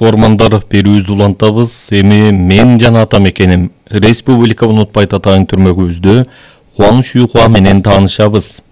урматтуу ормандар, берүүбүздү улантабыз. Эми мен жана атам экеним республика унутпайт атайын түрмөгүбүздө Хуаң Шүйхуа менен таанышабыз.